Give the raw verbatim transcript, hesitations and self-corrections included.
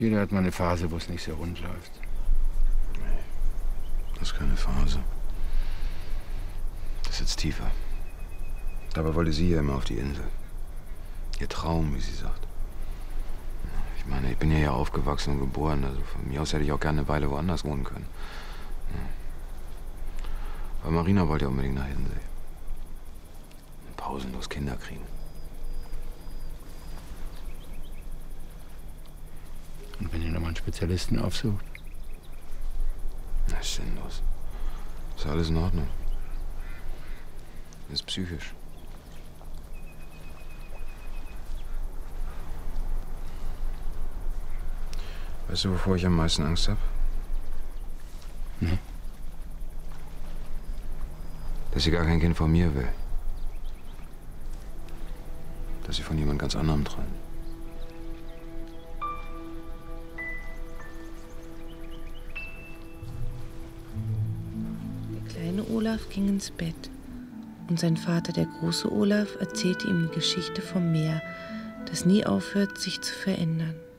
Jeder hat mal eine Phase, wo es nicht so rund läuft. Nee, das ist keine Phase. Das sitzt tiefer. Dabei wollte sie ja immer auf die Insel. Ihr Traum, wie sie sagt. Ich meine, ich bin ja hier aufgewachsen und geboren. Also von mir aus hätte ich auch gerne eine Weile woanders wohnen können. Aber Marina wollte ja unbedingt nach Hiddensee. Pausenlos Kinder kriegen. Und wenn ihr nochmal einen Spezialisten aufsucht? Na, ist sinnlos. Ist alles in Ordnung. Ist psychisch. Weißt du, wovor ich am meisten Angst habe? Nee. Dass sie gar kein Kind von mir will. Dass sie von jemand ganz anderem träumt. Der kleine Olaf ging ins Bett. Und sein Vater, der große Olaf, erzählte ihm die Geschichte vom Meer, das nie aufhört, sich zu verändern.